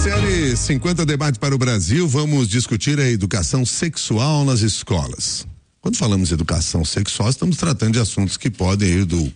Série 50 Debate para o Brasil, vamos discutir a educação sexual nas escolas. Quando falamos de educação sexual, estamos tratando de assuntos que podem ir do